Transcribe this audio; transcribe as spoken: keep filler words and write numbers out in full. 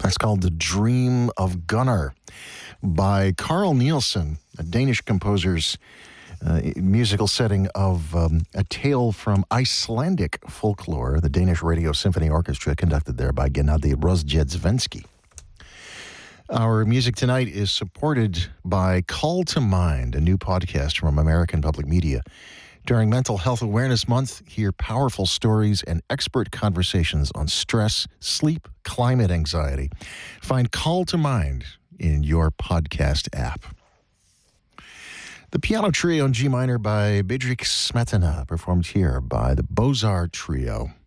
That's called The Dream of Gunnar by Carl Nielsen, a Danish composer's uh, musical setting of um, a tale from Icelandic folklore. The Danish Radio Symphony Orchestra, conducted there by Gennady Rozhdestvensky. Our music tonight is supported by Call to Mind, a new podcast from American Public Media. During Mental Health Awareness Month, hear powerful stories and expert conversations on stress, sleep, climate anxiety. Find Call to Mind in your podcast app. The piano trio in G minor by Bedřich Smetana, performed here by the Bozar Trio.